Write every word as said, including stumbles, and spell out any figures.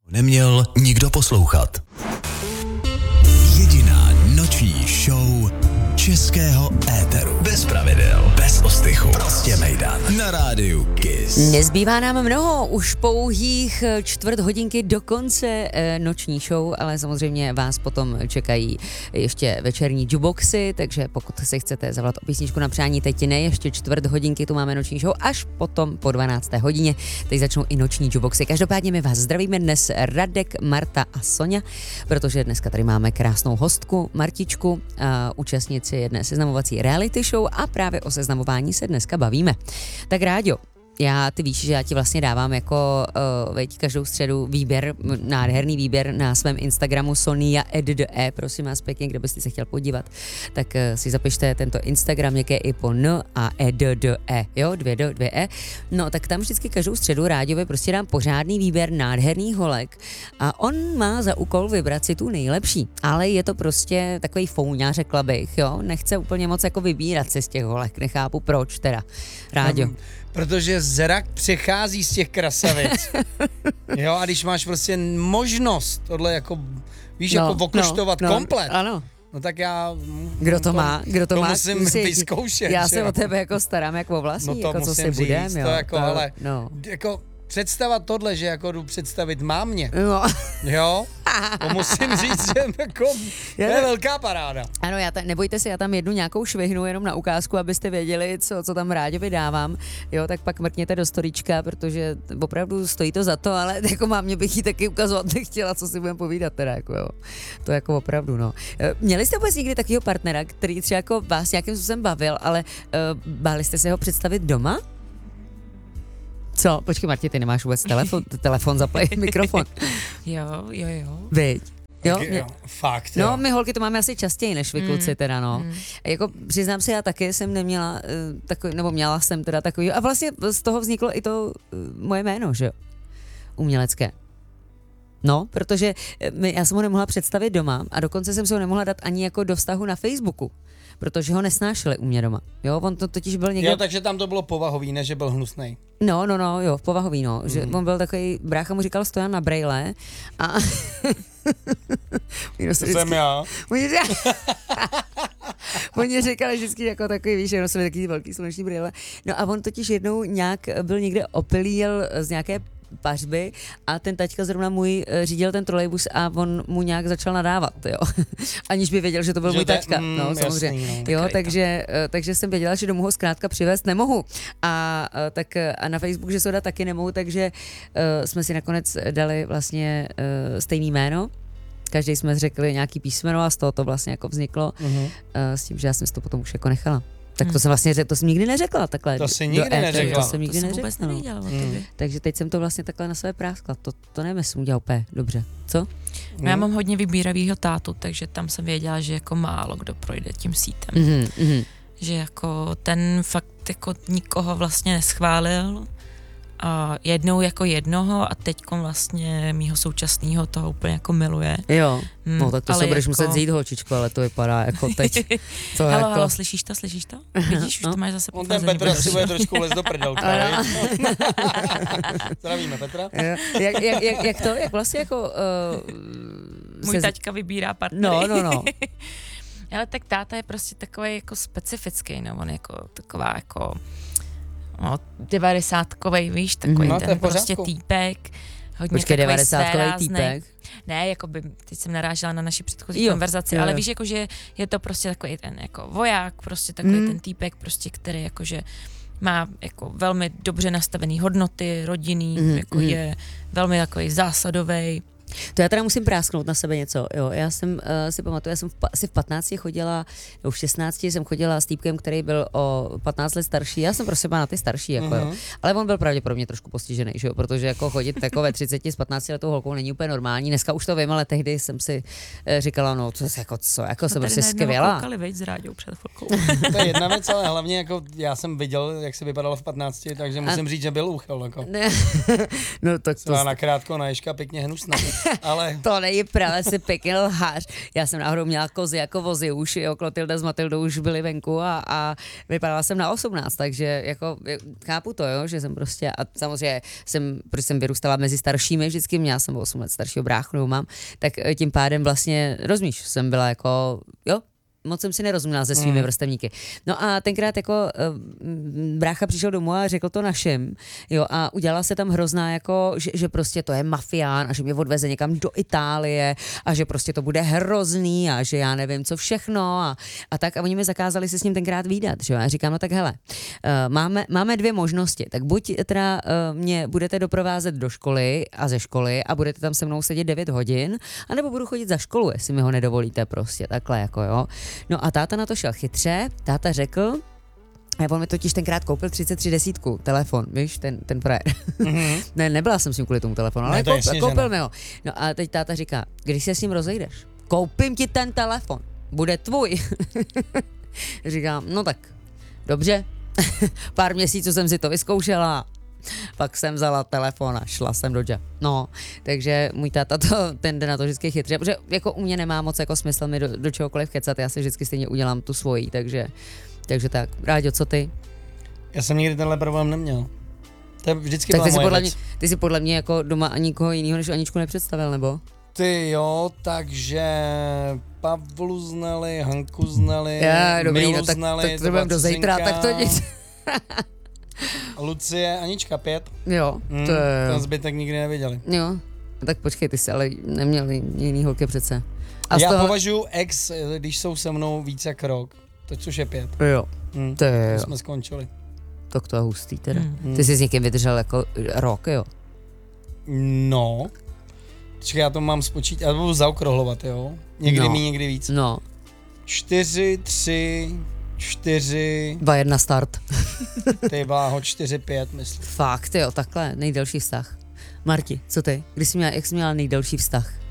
Neměl nikdo poslouchat. Jediná noční show českého éteru. Bez pravidel, bez ostychu. Prostě mejdan. Na rádiu Kiss. Nezbývá nám mnoho, už pouhých čtvrt hodinky do konce noční show, ale samozřejmě vás potom čekají ještě večerní jukeboxy, takže pokud si chcete zavolat o písničku na přání, teď ne, ještě čtvrt hodinky tu máme noční show, až potom po dvanácté hodině, teď začnou i noční jukeboxy. Každopádně my vás zdravíme dnes Radek, Marta a Sonja, protože dneska tady máme krásnou hostku, Martičku, účastnici jedné seznamovací reality show a právě o seznamování se dneska bavíme. Tak Ráďo, já, ty víš, že já ti vlastně dávám jako uh, veď, každou středu výběr, nádherný výběr na svém Instagramu Sonia edde, prosím vás pěkně, kde byste se chtěl podívat, tak uh, si zapište tento Instagram, měkké i po N a edde, jo, dvě D, dvě E. No, tak tam vždycky každou středu Ráďovi prostě dám pořádný výběr nádherných holek a on má za úkol vybrat si tu nejlepší, ale je to prostě takový fouňa, řekla bych, jo, nechce úplně moc jako vybírat se z těch holek, nechápu proč teda, Ráďo. Um. Protože zrak přechází z těch krasavic. Jo, a když máš prostě možnost tohle jako, víš, no, jako okoštovat no, no, komplet. Ano. No tak já... Kdo to má? Kdo to, to má? musím musí, vyzkoušet. Já se o tebe jako starám jako o vlastní, no to jako co si říct, budem, jo. To jako, to, ale, no. jako představa tohle, že jako jdu představit mámě, no. jo, to musím říct, že jako, to je velká paráda. Ano, já ta, nebojte se, já tam jednu nějakou švihnu jenom na ukázku, abyste věděli, co, co tam Ráďo vydávám, jo, tak pak mrkněte do storíčka, protože opravdu stojí to za to, ale jako mámě bych jí taky ukazovat nechtěla, co si budeme povídat teda, jako jo, to jako opravdu, no. Měli jste vůbec někdy takového partnera, který třeba jako vás nějakým způsobem bavil, ale uh, báli jste se ho představit doma? Co? Počkej, Marti, ty nemáš vůbec telefon, telefon zaplej mikrofon. Jo, jo, jo. Viď? Jo, mě, jo, fakt, no, jo. my holky to máme asi častěji než vy kluci mm, teda, no. Mm. Jako přiznám se, já taky jsem neměla uh, takový, nebo měla jsem teda takový, a vlastně z toho vzniklo i to uh, moje jméno, že jo, umělecké. No, protože my, já jsem ho nemohla představit doma a dokonce jsem se ho nemohla dát ani jako do vztahu na Facebooku, protože ho nesnášeli u mě doma. Jo, on to totiž byl někde... Jo, takže tam to bylo povahový, ne, že byl hnusnej. No, no, no, jo, povahový, no. Mm. Že on byl takový, brácha mu říkal Stojan na brejle a... to jsem já. Oni říkali vždycky jako takový, víš, jenom byli takový velký sluneční brýle. No a on totiž jednou nějak byl někde opilý, jel z nějaké pařby a ten taťka zrovna můj řídil ten trolejbus a on mu nějak začal nadávat, jo. Aniž by věděl, že to byl že můj taťka, mm, no, samozřejmě. Jasný, no. Jo, takže, takže jsem věděla, že domů ho zkrátka přivést nemohu. A, tak, a na Facebook, že se ho dát taky nemohu, takže uh, jsme si nakonec dali vlastně uh, stejný jméno. Každý jsme řekli nějaký písmeno a z toho to vlastně jako vzniklo, uh-huh. uh, s tím, že já jsem si to potom už jako nechala. Tak to jsem vlastně řekla, to jsem nikdy neřekla takhle. To jsi nikdy neřekla. To jsem nikdy to neřekla. Jsem nevěděla, mm. Takže teď jsem to vlastně takhle na sebe práskla. To, to nevím, jestli udělal úplně dobře. Co? No, já mám hodně vybíravýho tátu, takže tam jsem věděla, že jako málo kdo projde tím sítem. Mm-hmm, mm-hmm. Že jako ten fakt jako nikoho vlastně neschválil. A jednou jako jednoho a teďkom vlastně mýho současného toho úplně jako miluje. Jo, hmm, no tak to se budeš jako... muset vzít, holčičko, ale to vypadá jako teď. To halo, jako... halo, slyšíš to, slyšíš to? Vidíš, už no. to máš zase on ten Petr si bude trošku les do prdelka. Zdravíme Petra. jak, jak, jak, jak to, jak vlastně jako... Uh, Můj se... taťka vybírá partnery. No, no, no. Ale tak táta je prostě takový jako specifický, no, on je jako taková jako... No, devadesátkovej, víš, takový no, ten prostě týpek. Hodně Počkej, devadesátkovej týpek? Ne, jako by, teď jsem narážela na naši předchozí jo, konverzaci, jo, ale jo. víš, jako, že je to prostě takový ten jako voják, prostě takový mm. ten týpek, prostě, který jakože má jako velmi dobře nastavený hodnoty, rodinný, mm, jako mm. je velmi takový zásadový. To já teda musím prásknout na sebe něco, jo. Já jsem uh, si pamatuju, já jsem v, asi v patnácti chodila, no v šestnácti jsem chodila s týpkem, který byl o patnáct let starší. Já jsem prostě byla na ty starší, jako uh-huh. jo. Ale on byl pravděpodobně trošku postižený, že jo, protože jako chodit jako ve třiceti s patnácti letou holkou není úplně normální. Dneska už to vím, ale tehdy jsem si uh, říkala, no to je jako co, jako jsem prostě skvělá. Koukali, veď, s Ráďou před chvilkou. To je jedna věc, ale hlavně jako já jsem viděl, jak se vypadalo v patnácti, takže musím A... říct, že byl úchel, jako. Ne. No tak to Svá nakrátko na ježka pěkně hnusná. ale... To není právě si pěkný lhář. Já jsem náhodou měla kozy jako vozy už, jo, Klotilda s Matildou už byly venku a, a vypadala jsem na osmnáct, takže jako chápu to, jo, že jsem prostě, a samozřejmě jsem, protože jsem vyrůstala mezi staršími, vždycky měla jsem osm let staršího bráchu, mám, tak tím pádem vlastně, rozumíš, jsem byla jako, jo, moc jsem si nerozuměla se svými mm. vrstevníky. No a tenkrát jako uh, brácha přišel domů a řekl to našim, jo, a udělala se tam hrozná jako, že, že prostě to je mafián a že mě odveze někam do Itálie a že prostě to bude hrozný a že já nevím co všechno a, a tak a oni mi zakázali se s ním tenkrát vídat, že jo, a já říkám, no tak hele, uh, máme, máme dvě možnosti, tak buď teda uh, mě budete doprovázet do školy a ze školy a budete tam se mnou sedět devět hodin, anebo budu chodit za školu, jestli mi ho nedovolíte prostě, takhle jako jo. No a táta na to šel chytře, táta řekl, a on mi totiž tenkrát koupil třicet tři desítku, telefon, víš, ten, ten frajer. Mm-hmm. ne, nebyla jsem s ním kvůli tomu telefonu, ale ne, koupil, jasně, koupil mi ho. No a teď táta říká, když se s ním rozejdeš, koupím ti ten telefon, bude tvůj. Říkám, no tak, dobře, pár měsíců jsem si to vyzkoušela, pak jsem vzala telefon a šla jsem do dža. No, takže můj táta to, ten jde na to vždycky chytře, protože jako u mě nemá moc jako smysl mi do, do čehokoliv kecat, já si vždycky stejně udělám tu svoji, takže, takže tak. Ráďo, co ty? Já jsem nikdy tenhle problém neměl. To je vždycky tak byla ty si, moje podle věc. mě, ty si podle mě jako doma ani nikoho jiného než Aničku nepředstavil, nebo? Ty jo, takže Pavlu znali, Hanku znali, Já, dobrý, Milu no, tak, znali, tak to budeme do zítra, tak to nic. Lucie, Anička pět. Jo, mm, to je... Ten zbytek nikdy neviděli. Jo, tak počkej, ty jsi ale neměl jiný holky přece. A Já toho... považuji ex, když jsou se mnou více jak rok, to což je pět. Jo, mm, to je to jo. jsme skončili. Tak to je hustý teda. Mm. Ty jsi s někým vydržel jako rok, jo? No, počkej, já to mám spočítat, já to budu zaokrouhlovat, jo? Někdy no. mí, někdy víc. No. Čtyři, tři, čtyři, Dva jedna start. ty bláho, čtyři, pět, myslím. Fakt, jo, takhle, nejdelší vztah. Marti, co ty? Kdy jsi měla, jak jsi měla nejdelší vztah?